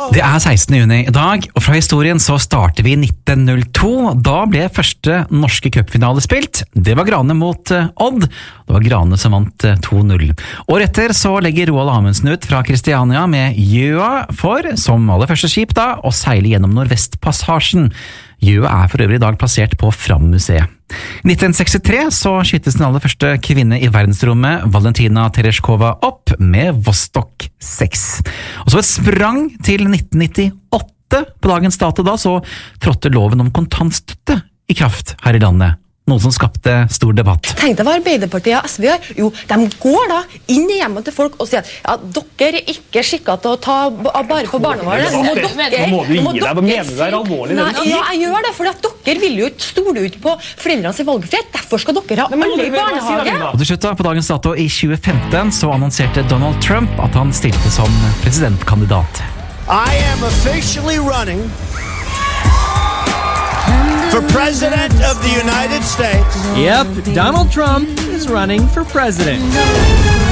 Det 16. juni I dag, og fra historien så starter vi I 1902. Da ble første norske cupfinale spilt. Det var Grane mot Odd. Det var Grane som vant 2-0. Året etter så legger Roald Amundsen ut fra Kristiania med Gjøa for, som aller første skip da, å seile gjennom Nordvestpassasjen. Gjøa for øvrig I dag plassert på Fram-museet. I 1963 så skyttes den aller første kvinne I verdensrommet, Valentina Tereshkova, opp med Vostok 6. Og så et sprang til 1998. På dagens dato da så trådte loven om kontantstøtte I kraft her I landet. Noe som skapte stor debatt. Tenk deg hva Arbeiderpartiet og SV gjør. Jo, de går da inn I hjemmet til folk og sier at ja, dere ikke skikket til å ta bare på barnevernet. Nå må du gi deg, mener du alvorlig? Nei, ja, jeg gjør det, for at dere vil jo stole ut på foreldrenes valgfrihet. Derfor skal dere ha alle I barnehage. Og til slutt da, på dagens dato I 2015 så annonserte Donald Trump at han stilte som presidentkandidat. I am officially running for President of the United States. Yep, Donald Trump is running for president.